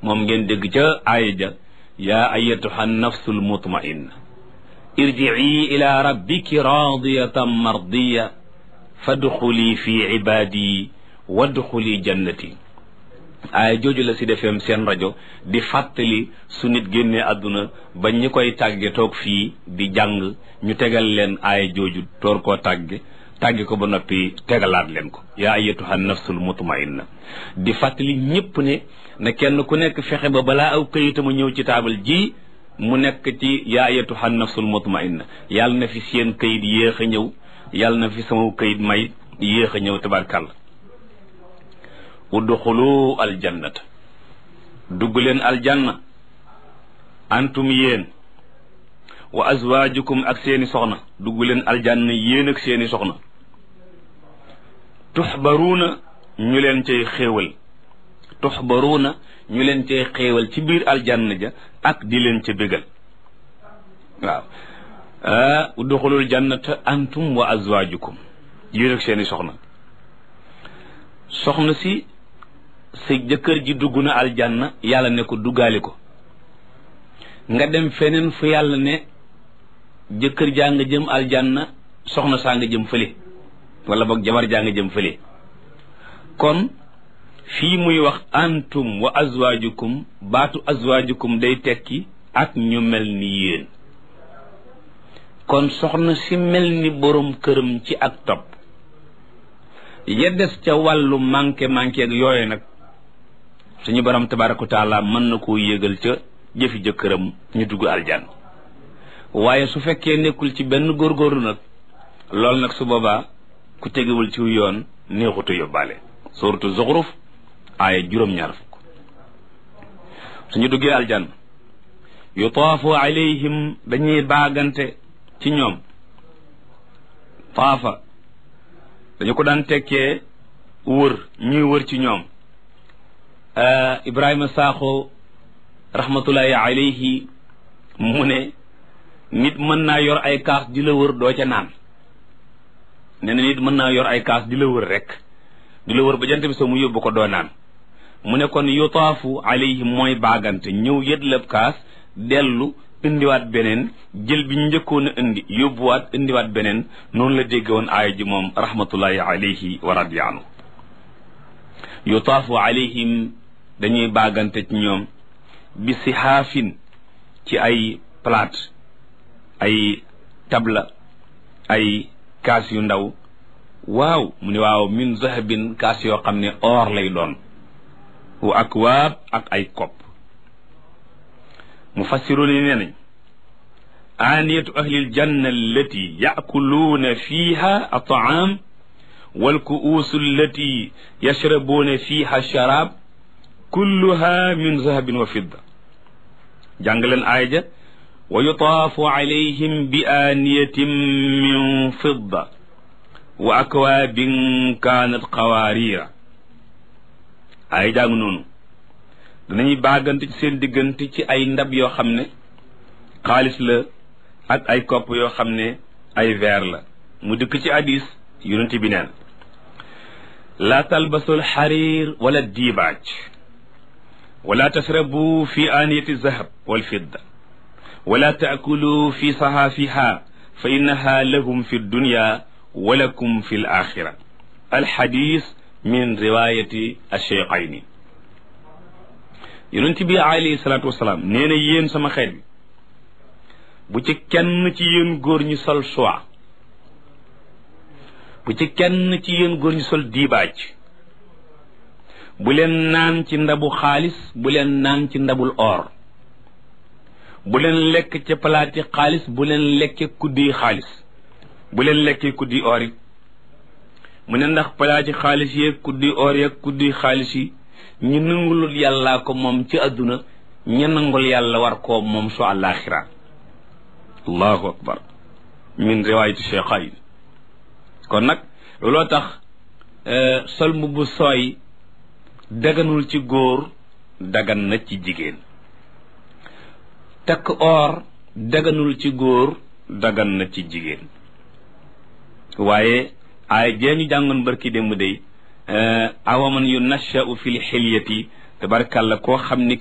moom ngeen dégg ca aaya ja yaa ayyatuha nafsul mutma'inna irji'i ila rabbiki radiyatan mardiya fadxuli fi ibadi wadxuli jannati. aaya jooju la si defeem seen rajo di fàttali su nit génnee àdduna ba ñi koy tàgge toog fii di jàng ñu tegal leen aaya jooju toor koo tàgge ko ba noppi tegalaat leen ko yaa ayyatuha nafsul mutma'inna di fàttali ñëpp ne na kenn ku nekk fexe ba balaa aw këyitama ñëw ci taabal ji mu nekk ci yaa ayyatuha nafsul mutma'inna. yàlla na fi seen këyit yéex a ñëw, yàlla na fi sama këyit may yéex a ñëw tabarkàlla. udxulu aljannata, dugg leen aljanna, antum yéen, wa azwaajukum ak seeni soxna, dugg leen aljanna yéen ak seeni soxna. tuxbaruuna ñu leen cay xéewal, tuxbaruuna ñu leen cay xéewal ci biir aljanna ja ak di leen ca bégal. waaw udxulul jannata antum wa azwaajukum, yéen ak seeni soxna. soxna si sa jëkkër ji dugg na aljanna, yàlla ne ko duggaale ko. nga dem feneen fu yàlla ne jëkkër jaa nga jëm aljanna, soxna saa nga jëm fële, wala boog jabar jaa nga jëm fële. kon fii muy wax antum wa azwaajukum, baatu azwaajukum day tekki ak ñu mel ni yéen. kon soxna si mel ni borom këram ci ak topp, ya des ca wàllu manqué ak yooyu nag suñu borom tabaaraka wa taala mën na koo yégal ca jëfi jëkkëram ñu dugg aljanna. waaye su fekkee nekkul ci benn góorgóorlu nag, loolu nag su boobaa ku tegewul ci yoon neexutu yóbbaale. suuratu Zuxruf aaya juróom-ñaar fukk. suñu duggee aljanna yutaafu alayhim, dañuy baagante ci ñoom. taafa dañu ko daan tekkee wër, ñuy wër ci ñoom. Ibrahima Sakho rahmatullahi alayhi mu ne nit mën naa yor ay kaas di la wër doo ca naan. nee na nit mën naa yor ay kaas di la wër rek, di la wër ba jant bi so mu yóbbu ko doo naan. mu ne kon yutaafu alayhim mooy baagante, ñëw yëdlab kaas dellu indiwaat beneen, jël bi njëkkoon a indi yóbbuwaat indiwaat beneen. noonu la dégg woon aaya ji moom rahmatullahi alayhi wa radiya anhu. yutaafu alayhim, dañuy baagante ci ñoom, bi sihaafin, ci ay plate, ay tabla, ay kaas yu ndaw. waaw mu ne waaw min zahabin, kaas yoo xam ne or lay doon. wa akwaab, ak ay kopp. mufassiruuna nee nañ aaniyatu ahlil janna allati yaakuluuna fiiha ataam wal kuusu allati yashrabuuna fiiha sharaab kulluha min zahabin wa fidda. jàng leen aaya ja wa yutaafu alayhim bi aaniyatin min fidda wa akwaabin kaanat qawaariira. aaya jàng noonu danañuy baagante ci seen diggante ci ay ndab yoo xam ne xaalis la ak ay kopp yoo xam ne ay verre la. mu dëkk ci hadis yonent bi neen laa talbasul xariir wala diibaaj wala tasrabu fi aaniyati zahab wal fidda wala taakulu fi sahaafiha fa innaha lahum fi dunya wa lakum fi l axira. alxadis min riwayati ash-shaykhayni. yonent bi alayhi salaatu wasalaam nee na yéen sama xeet bi bu ci kenn ci yéen góor ñi sol soie, bu ci kenn ci yéen góor ñi sol diibaaj. bu leen naan ci ndabu xaalis, bu leen naan ci ndabul or. bu leen lekk ca palaati xaalis, bu leen lekke kuddi xaalis, bu leen lekkee kuddi or yi. mu ne ndax palaati xaalis yeeg kuddi or yeeg kuddi xaalis yi ñu nangulul yàllaa ko moom ci àdduna, ñu nangul yàlla war koo moom su àllaaxira. allahu akbar. min riwaayati cheikhayn. kon nag looloo tax sol mbubb sooy daganul ci góor, dagan na ci jigéen. takk or daganul ci góor, dagan na ci jigéen. waaye ay jéem ñu jàngoon barki démb day awaman yu nashau fil xilyati tabarkàlla koo xam ni